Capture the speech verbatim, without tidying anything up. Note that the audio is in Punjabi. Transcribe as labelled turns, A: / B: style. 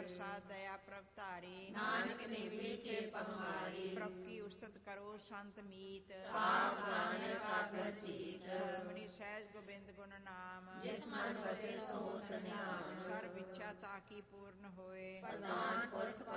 A: ਪ੍ਰਸਾਦ ਦਇਆ ਪ੍ਰਭ ਧਾਰੀ,
B: ਨਾਨਕ ਨੇ ਵੇਖੇ ਪਰਮਾਰੀ,
A: ਪ੍ਰਭ ਕੀ ਉਸਤਤ ਕਰੋ ਸੰਤ ਮੀਤ,
B: ਸਾਵਧਾਨ ਕਾਗਰ ਜੀਤ।
A: ਸੁਖਮਨੀ ਸਹਿਜ ਗੋਬਿੰਦ ਗੁਣ ਨਾਮ,
B: ਜਿਸ ਮਨ ਵਸੇ ਸੋ ਤਨ ਆਮ।
A: ਸਰਬ ਇੱਛਾ ਤਾਕੀ ਪੂਰਨ ਹੋਏ,
B: ਪ੍ਰਧਾਨ ਪੁਰਖ